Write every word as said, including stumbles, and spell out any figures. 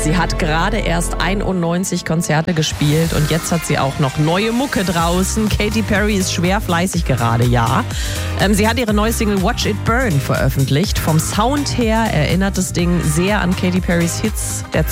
Sie hat gerade erst einundneunzig Konzerte gespielt und jetzt hat sie auch noch neue Mucke draußen. Katy Perry ist schwer fleißig gerade, ja. Ähm, sie hat ihre neue Single Watch It Burn veröffentlicht. Vom Sound her erinnert das Ding sehr an Katy Perrys Hits der